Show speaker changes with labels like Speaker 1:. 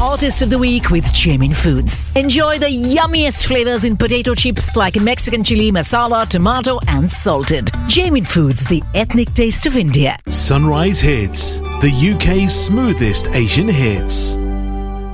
Speaker 1: Artist of the Week with Jamin Foods. Enjoy the yummiest flavors in potato chips like Mexican chili, masala, tomato and salted. Jamin Foods, the ethnic taste of India.
Speaker 2: Sunrise Hits, the UK's smoothest Asian hits.